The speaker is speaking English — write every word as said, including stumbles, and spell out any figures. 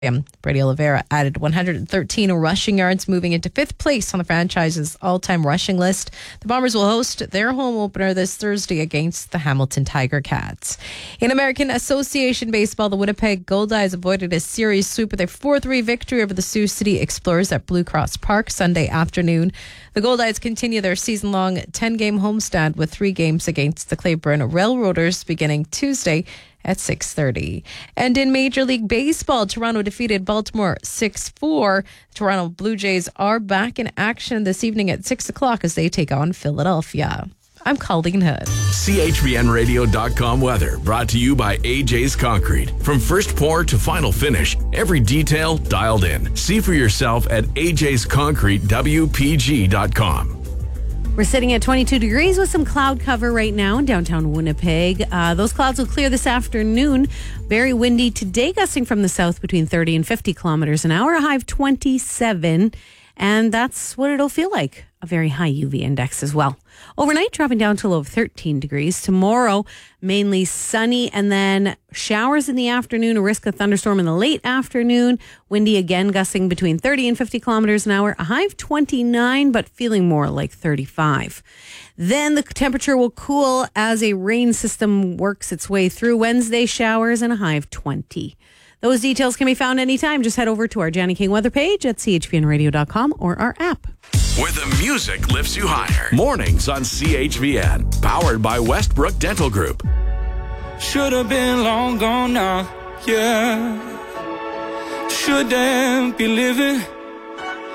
Brady Oliveira added one hundred thirteen rushing yards, moving into fifth place on the franchise's all-time rushing list. The Bombers will host their home opener this Thursday against the Hamilton Tiger Cats. In American Association Baseball, the Winnipeg Goldeyes avoided a series sweep with a four three victory over the Sioux City Explorers at Blue Cross Park Sunday afternoon. The Goldeyes continue their season-long ten-game homestand with three games against the Claiborne Railroaders beginning Tuesday at six thirty. And in Major League Baseball, Toronto defeated Baltimore six four. Toronto Blue Jays are back in action this evening at six o'clock as they take on Philadelphia. I'm Colleen Hood. C H V N radio dot com weather brought to you by A J's Concrete. From first pour to final finish, every detail dialed in. See for yourself at A J's Concrete W P G dot com. We're sitting at twenty-two degrees with some cloud cover right now in downtown Winnipeg. Uh, those clouds will clear this afternoon. Very windy today, gusting from the south between thirty and fifty kilometers an hour, a high of twenty-seven. And that's what it'll feel like. A very high U V index as well. Overnight, dropping down to a low of thirteen degrees. Tomorrow, mainly sunny and then showers in the afternoon, a risk of thunderstorm in the late afternoon. Windy again, gusting between thirty and fifty kilometers an hour. A high of twenty-nine, but feeling more like thirty-five. Then the temperature will cool as a rain system works its way through. Wednesday, showers and a high of twenty. Those details can be found anytime. Just head over to our Janny King weather page at C H V N radio dot com or our app. Where the music lifts you higher. Mornings on C H V N. Powered by Westbrook Dental Group. Should have been long gone now, yeah. Shouldn't be living